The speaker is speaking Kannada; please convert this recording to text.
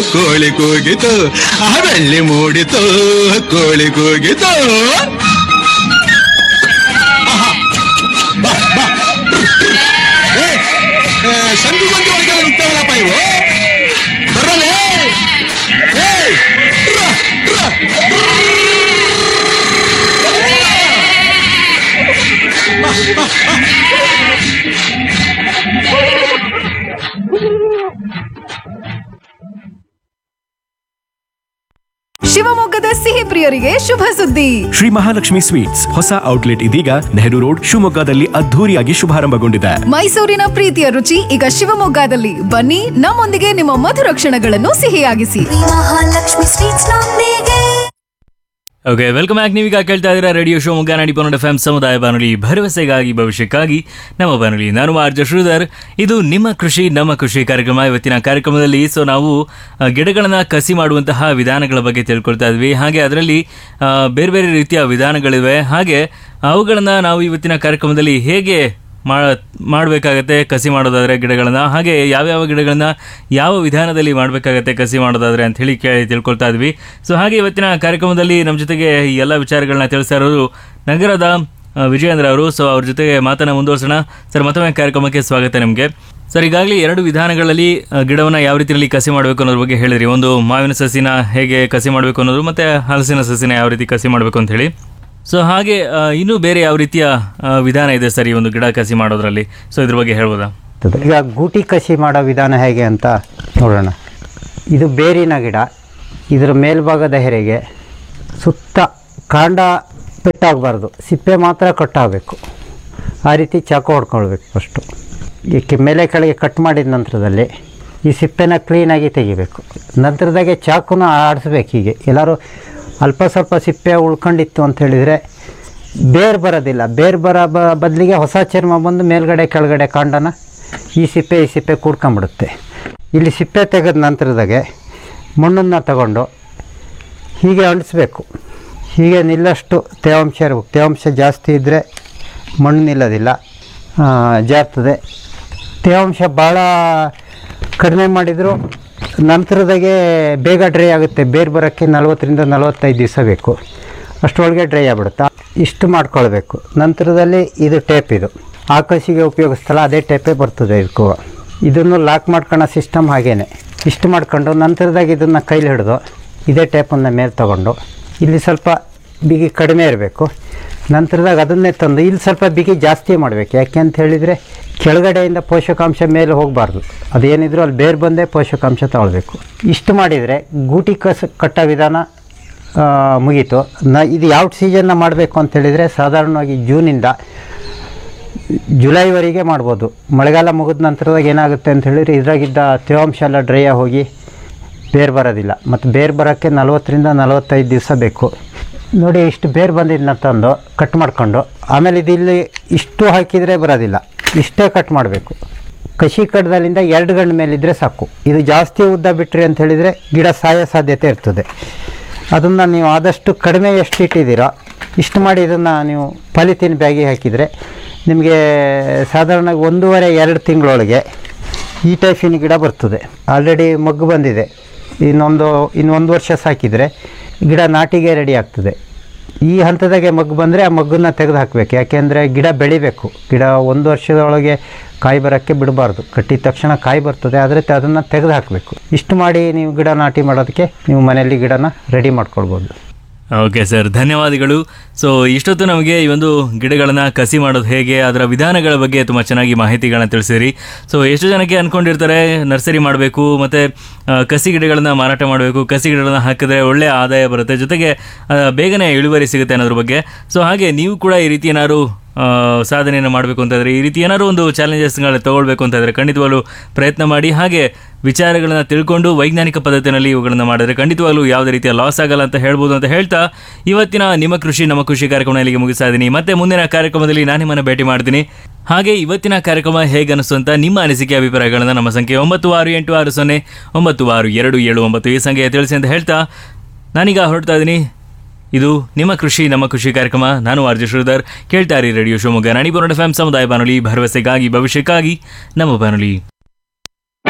ಕೋಳಿ ಕೂಗಿತು, ಆ ಬೆಳ್ಳಿ ಮೂಡಿತು, ಕೋಳಿ ಕೂಗಿತು. ಸಂಧಿ ಬಂದು ಒಳಗೆ ಉಂಟಲ್ಲಪ್ಪ ಇವು ಬರಲೇ. ಶಿವಮೊಗ್ಗದ ಸಿಹಿ ಪ್ರಿಯರಿಗೆ ಶುಭ ಸುದ್ದಿ. ಶ್ರೀ ಮಹಾಲಕ್ಷ್ಮಿ ಸ್ವೀಟ್ಸ್ ಹೊಸ ಔಟ್ಲೆಟ್ ಇದೀಗ ನೆಹರು ರೋಡ್ ಶಿವಮೊಗ್ಗದಲ್ಲಿ ಅದ್ಧೂರಿಯಾಗಿ ಶುಭಾರಂಭಗೊಂಡಿದೆ. ಮೈಸೂರಿನ ಪ್ರೀತಿಯ ರುಚಿ ಈಗ ಶಿವಮೊಗ್ಗದಲ್ಲಿ. ಬನ್ನಿ, ನಮ್ಮೊಂದಿಗೆ ನಿಮ್ಮ ಮಧುರ ಕ್ಷಣಗಳನ್ನು ಸಿಹಿಯಾಗಿಸಿ. ಮಹಾಲಕ್ಷ್ಮಿ ಸ್ವೀಟ್ಸ್ ನೊಂದಿಗೆ. Okay, welcome back. ನೀವೀಗ ಕೇಳ್ತಾ ಇದ್ದೀರಾ ರೇಡಿಯೋ ಶಿವಮೊಗ್ಗ 90.1 FM ಸಮುದಾಯ ಬಾನುಲಿ, ಭರವಸೆಗಾಗಿ ಭವಿಷ್ಯಕ್ಕಾಗಿ ನಮ್ಮ ಬಾನುಲಿ. ನಾನು ಆರ್ಜೆ ಶ್ರೀಧರ್. ಇದು ನಿಮ್ಮ ಕೃಷಿ ನಮ್ಮ ಕೃಷಿ ಕಾರ್ಯಕ್ರಮ. ಇವತ್ತಿನ ಕಾರ್ಯಕ್ರಮದಲ್ಲಿ ನಾವು ಗಿಡಗಳನ್ನು ಕಸಿ ಮಾಡುವಂತಹ ವಿಧಾನಗಳ ಬಗ್ಗೆ ತಿಳ್ಕೊಳ್ತಾ ಇದ್ವಿ. ಹಾಗೆ ಅದರಲ್ಲಿ ಬೇರೆ ಬೇರೆ ರೀತಿಯ ವಿಧಾನಗಳಿವೆ. ಹಾಗೆ ಅವುಗಳನ್ನು ನಾವು ಇವತ್ತಿನ ಕಾರ್ಯಕ್ರಮದಲ್ಲಿ ಹೇಗೆ ಮಾಡಬೇಕಾಗತ್ತೆ ಕಸಿ ಮಾಡೋದಾದರೆ ಗಿಡಗಳನ್ನು, ಹಾಗೆ ಯಾವ್ಯಾವ ಗಿಡಗಳನ್ನ ಯಾವ ವಿಧಾನದಲ್ಲಿ ಮಾಡಬೇಕಾಗತ್ತೆ ಕಸಿ ಮಾಡೋದಾದರೆ ಅಂತ ಹೇಳಿ ತಿಳ್ಕೊಳ್ತಾ ಇದ್ವಿ. ಸೊ ಹಾಗೆ ಇವತ್ತಿನ ಕಾರ್ಯಕ್ರಮದಲ್ಲಿ ನಮ್ಮ ಜೊತೆಗೆ ಈ ಎಲ್ಲ ವಿಚಾರಗಳನ್ನ ತಿಳಿಸ್ತಾ ಇರೋರು ನಗರದ ವಿಜಯೇಂದ್ರ ಅವರು. ಸೊ ಅವ್ರ ಜೊತೆಗೆ ಮಾತನ್ನು ಮುಂದುವರ್ಸೋಣ. ಸರ್, ಮತ್ತೊಮ್ಮೆ ಕಾರ್ಯಕ್ರಮಕ್ಕೆ ಸ್ವಾಗತ ನಿಮಗೆ. ಸರ್, ಈಗಾಗಲೇ 2 ವಿಧಾನಗಳಲ್ಲಿ ಗಿಡವನ್ನು ಯಾವ ರೀತಿಯಲ್ಲಿ ಕಸಿ ಮಾಡಬೇಕು ಅನ್ನೋದ್ರ ಬಗ್ಗೆ ಹೇಳಿದ್ರಿ. ಒಂದು ಮಾವಿನ ಸಸಿನ ಹೇಗೆ ಕಸಿ ಮಾಡಬೇಕು ಅನ್ನೋದು, ಮತ್ತು ಹಲಸಿನ ಸಸಿನ ಯಾವ ರೀತಿ ಕಸಿ ಮಾಡಬೇಕು ಅಂತ ಹೇಳಿ. ಸೊ ಹಾಗೆ ಇನ್ನೂ ಬೇರೆ ಯಾವ ರೀತಿಯ ವಿಧಾನ ಇದೆ ಸರ್ ಈ ಒಂದು ಗಿಡ ಕಸಿ ಮಾಡೋದ್ರಲ್ಲಿ? ಸೊ ಇದ್ರ ಬಗ್ಗೆ ಹೇಳ್ಬೋದಾ? ಈಗ ಗೂಟಿ ಕಸಿ ಮಾಡೋ ವಿಧಾನ ಹೇಗೆ ಅಂತ ನೋಡೋಣ. ಇದು ಬೇರಿನ ಗಿಡ. ಇದರ ಮೇಲ್ಭಾಗದ ಹೆರೆಗೆ ಸುತ್ತ ಕಾಂಡ ಪೆಟ್ಟಾಗಬಾರ್ದು, ಸಿಪ್ಪೆ ಮಾತ್ರ ಕಟ್ಟಾಗಬೇಕು. ಆ ರೀತಿ ಚಾಕು ಹೊಡ್ಕೊಳ್ಬೇಕು. ಫಸ್ಟು ಈ ಮೇಲೆ ಕೆಳಗೆ ಕಟ್ ಮಾಡಿದ ನಂತರದಲ್ಲಿ ಈ ಸಿಪ್ಪೆನ ಕ್ಲೀನಾಗಿ ತೆಗಿಬೇಕು. ನಂತರದಾಗೆ ಚಾಕುನ ಆಡಿಸ್ಬೇಕು. ಹೀಗೆ ಎಲ್ಲರೂ ಅಲ್ಪ ಸ್ವಲ್ಪ ಸಿಪ್ಪೆ ಉಳ್ಕೊಂಡಿತ್ತು ಅಂತ ಹೇಳಿದರೆ ಬೇರು ಬರೋದಿಲ್ಲ. ಬೇರು ಬದಲಿಗೆ ಹೊಸ ಚರ್ಮ ಬಂದು ಮೇಲ್ಗಡೆ ಕೆಳಗಡೆ ಕಾಂಡನ ಈ ಸಿಪ್ಪೆ ಕೂಡ್ಕೊಂಬಿಡುತ್ತೆ. ಇಲ್ಲಿ ಸಿಪ್ಪೆ ತೆಗೆದ ನಂತರದಾಗೆ ಮಣ್ಣನ್ನು ತಗೊಂಡು ಹೀಗೆ ಅಂಟಿಸ್ಬೇಕು. ಹೀಗೆ ನಿಲ್ಲಷ್ಟು ತೇವಾಂಶ ಇರಬೇಕು. ತೇವಾಂಶ ಜಾಸ್ತಿ ಇದ್ದರೆ ಮಣ್ಣು ನಿಲ್ಲೋದಿಲ್ಲ, ಜಾರ್ತದೆ. ತೇವಾಂಶ ಭಾಳ ಕಡಿಮೆ ಮಾಡಿದರೂ ನಂತರದಾಗೆ ಬೇಗ ಡ್ರೈ ಆಗುತ್ತೆ. ಬೇರು ಬರೋಕ್ಕೆ 40ರಿಂದ 45 ದಿವಸ ಬೇಕು. ಅಷ್ಟರೊಳಗೆ ಡ್ರೈ ಆಗಿಬಿಡುತ್ತೆ. ಇಷ್ಟು ಮಾಡ್ಕೊಳ್ಬೇಕು. ನಂತರದಲ್ಲಿ ಇದು ಟೇಪ್, ಇದು ಆಕಸಿಗೆ ಉಪಯೋಗಿಸ್ತಲ್ಲ ಅದೇ ಟೇಪೇ ಬರ್ತದೆ ಇದಕ್ಕೂ. ಇದನ್ನು ಲಾಕ್ ಮಾಡ್ಕೊಳ್ಳೋ ಸಿಸ್ಟಮ್ ಹಾಗೇನೆ. ಇಷ್ಟು ಮಾಡ್ಕೊಂಡು ನಂತರದಾಗ ಇದನ್ನು ಕೈಲಿ ಹಿಡಿದು ಇದೇ ಟೇಪನ್ನು ಮೇಲೆ ತೊಗೊಂಡು ಇಲ್ಲಿ ಸ್ವಲ್ಪ ಬಿಗಿ ಕಡಿಮೆ ಇರಬೇಕು. ನಂತರದಾಗ ಅದನ್ನೇ ತಂದು ಇಲ್ಲಿ ಸ್ವಲ್ಪ ಬಿಗಿ ಜಾಸ್ತಿ ಮಾಡಬೇಕು. ಯಾಕೆ ಅಂತ ಹೇಳಿದರೆ ಕೆಳಗಡೆಯಿಂದ ಪೋಷಕಾಂಶ ಮೇಲೆ ಹೋಗಬಾರ್ದು. ಅದೇನಿದ್ರು ಅಲ್ಲಿ ಬೇರೆ ಬಂದೇ ಪೋಷಕಾಂಶ ತಗೊಳ್ಬೇಕು. ಇಷ್ಟು ಮಾಡಿದರೆ ಗೂಟಿ ಕಟ್ಟೋ ವಿಧಾನ ಮುಗೀತು. ಇದು ಯಾವ ಸೀಸನ್ನ ಮಾಡಬೇಕು ಅಂತೇಳಿದರೆ ಸಾಧಾರಣವಾಗಿ ಜೂನಿಂದ ಜುಲೈವರೆಗೆ ಮಾಡ್ಬೋದು. ಮಳೆಗಾಲ ಮುಗಿದ ನಂತರದಾಗ ಏನಾಗುತ್ತೆ ಅಂತ ಹೇಳಿದರೆ ಇದ್ರಾಗಿದ್ದ ತೇವಾಂಶ ಎಲ್ಲ ಡ್ರೈ ಹೋಗಿ ಬೇರು ಬರೋದಿಲ್ಲ. ಮತ್ತು ಬೇರು ಬರೋಕ್ಕೆ 40ರಿಂದ 45 ದಿವಸ ಬೇಕು. ನೋಡಿ, ಇಷ್ಟು ಬೇರು ಬಂದಿದ್ದನ್ನ ತಂದು ಕಟ್ ಮಾಡಿಕೊಂಡು ಆಮೇಲೆ ಇಲ್ಲಿ ಇಷ್ಟು ಹಾಕಿದರೆ ಬರೋದಿಲ್ಲ, ಇಷ್ಟೇ ಕಟ್ ಮಾಡಬೇಕು. ಕಸಿ ಕಡ್ದಲ್ಲಿಂದ 2 ಗಂಟೆ ಮೇಲಿದ್ದರೆ ಸಾಕು. ಇದು ಜಾಸ್ತಿ ಉದ್ದ ಬಿಟ್ಟರೆ ಅಂತ ಹೇಳಿದರೆ ಗಿಡ ಸಾಯೋ ಸಾಧ್ಯತೆ ಇರ್ತದೆ. ಅದನ್ನು ನೀವು ಆದಷ್ಟು ಕಡಿಮೆ ಎಷ್ಟು ಇಟ್ಟಿದ್ದೀರೋ ಇಷ್ಟು ಮಾಡಿ ಇದನ್ನು ನೀವು ಪಾಲಿಥೀನ್ ಬ್ಯಾಗಿಗೆ ಹಾಕಿದರೆ ನಿಮಗೆ ಸಾಧಾರಣವಾಗಿ 1.5-2 ತಿಂಗಳೊಳಗೆ ಈ ಟೈಪಿನ ಗಿಡ ಬರ್ತದೆ. ಆಲ್ರೆಡಿ ಮಗ್ಗು ಬಂದಿದೆ. ಇನ್ನು 1 ವರ್ಷ ಸಾಕಿದರೆ ಗಿಡ ನಾಟಿಗೆ ರೆಡಿ ಆಗ್ತದೆ. ಈ ಹಂತದಾಗೆ ಮಗ್ಗು ಬಂದರೆ ಆ ಮಗ್ಗನ್ನು ತೆಗೆದು ಹಾಕಬೇಕು. ಯಾಕೆಂದರೆ ಗಿಡ ಬೆಳಿಬೇಕು. ಗಿಡ 1 ವರ್ಷದೊಳಗೆ ಕಾಯಿ ಬರೋಕ್ಕೆ ಬಿಡಬಾರ್ದು. ಕಟ್ಟಿದ ತಕ್ಷಣ ಕಾಯಿ ಬರ್ತದೆ, ಆದರೆ ಅದನ್ನು ತೆಗೆದು ಹಾಕಬೇಕು. ಇಷ್ಟು ಮಾಡಿ ನೀವು ಗಿಡ ನಾಟಿ ಮಾಡೋದಕ್ಕೆ ನೀವು ಮನೆಯಲ್ಲಿ ಗಿಡನ ರೆಡಿ ಮಾಡ್ಕೊಳ್ಬೋದು. ಓಕೆ ಸರ್, ಧನ್ಯವಾದಗಳು. ಸೊ ಇಷ್ಟೊತ್ತು ನಮಗೆ ಈ ಒಂದು ಗಿಡಗಳನ್ನು ಕಸಿ ಮಾಡೋದು ಹೇಗೆ, ಅದರ ವಿಧಾನಗಳ ಬಗ್ಗೆ ತುಂಬ ಚೆನ್ನಾಗಿ ಮಾಹಿತಿಗಳನ್ನ ತಿಳಿಸಿರಿ. ಸೊ ಎಷ್ಟು ಜನಕ್ಕೆ ಅಂದ್ಕೊಂಡಿರ್ತಾರೆ ನರ್ಸರಿ ಮಾಡಬೇಕು ಮತ್ತು ಕಸಿ ಗಿಡಗಳನ್ನು ಮಾರಾಟ ಮಾಡಬೇಕು, ಕಸಿ ಗಿಡಗಳನ್ನು ಹಾಕಿದ್ರೆ ಒಳ್ಳೆಯ ಆದಾಯ ಬರುತ್ತೆ, ಜೊತೆಗೆ ಬೇಗನೆ ಇಳುವರಿ ಸಿಗುತ್ತೆ ಅನ್ನೋದ್ರ ಬಗ್ಗೆ. ಸೊ ಹಾಗೆ ನೀವು ಕೂಡ ಈ ರೀತಿ ಏನಾದ್ರು ಸಾಧನೆಯನ್ನು ಮಾಡಬೇಕು ಅಂತಂದರೆ, ಈ ರೀತಿ ಏನಾದ್ರು ಒಂದು ಚಾಲೆಂಜಸ್ಗಳನ್ನ ತೊಗೊಳ್ಬೇಕು ಅಂತಂದರೆ ಖಂಡಿತವಾಗ್ಲೂ ಪ್ರಯತ್ನ ಮಾಡಿ. ಹಾಗೆ ವಿಚಾರಗಳನ್ನು ತಿಳ್ಕೊಂಡು ವೈಜ್ಞಾನಿಕ ಪದ್ಧತಿಯಲ್ಲಿ ಇವುಗಳನ್ನು ಮಾಡಿದ್ರೆ ಖಂಡಿತವಾಗ್ಲೂ ಯಾವುದೇ ರೀತಿಯ ಲಾಸ್ ಆಗಲ್ಲ ಅಂತ ಹೇಳ್ಬೋದು ಅಂತ ಹೇಳ್ತಾ ಇವತ್ತಿನ ನಿಮ್ಮ ಕೃಷಿ ನಮ್ಮ ಕೃಷಿ ಕಾರ್ಯಕ್ರಮ ಇಲ್ಲಿಗೆ ಮುಗಿಸ್ತಾ ಇದ್ದೀನಿ. ಮತ್ತೆ ಮುಂದಿನ ಕಾರ್ಯಕ್ರಮದಲ್ಲಿ ನಾನು ನಿಮ್ಮನ್ನು ಭೇಟಿ ಮಾಡ್ತೀನಿ. ಹಾಗೆ ಇವತ್ತಿನ ಕಾರ್ಯಕ್ರಮ ಹೇಗೆ ಅನಿಸ್ತು ಅಂತ ನಿಮ್ಮ ಅನಿಸಿಕೆ ಅಭಿಪ್ರಾಯಗಳನ್ನು ನಮ್ಮ ಸಂಖ್ಯೆ 9668609627 ಈ ಸಂಖ್ಯೆಗೆ ತಿಳಿಸಿ ಅಂತ ಹೇಳ್ತಾ ನಾನೀಗ ಹೊರಡ್ತಾ ಇದ್ದೀನಿ. ಇದು ನಿಮ್ಮ ಕೃಷಿ ನಮ್ಮ ಕೃಷಿ ಕಾರ್ಯಕ್ರಮ. ನಾನು ಆರ್ಜೆ ಶ್ರೀಧರ್. ಕೇಳ್ತಾ ಇರಿ ರೇಡಿಯೋ ಶಿವಮೊಗ್ಗ 90.1 FM ಸಮುದಾಯ ಬಾನುಲಿ, ಭರವಸೆಗಾಗಿ ಭವಿಷ್ಯಕ್ಕಾಗಿ ನಮ್ಮ ಬಾನುಲಿ.